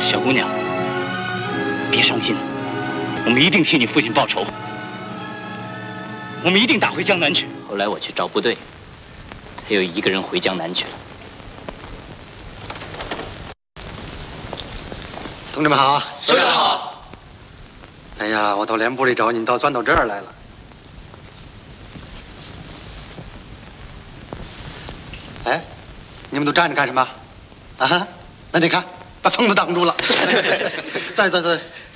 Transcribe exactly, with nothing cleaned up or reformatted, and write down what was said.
小姑娘，别伤心，我们一定替你父亲报仇。我们一定打回江南去。后来我去找部队，还有一个人回江南去了。 同志们好， 首长好。 哎呀，我到连部里找你，倒钻到这儿来了。哎，你们都站着干什么？啊？那你看，把棚子挡住了。在在在，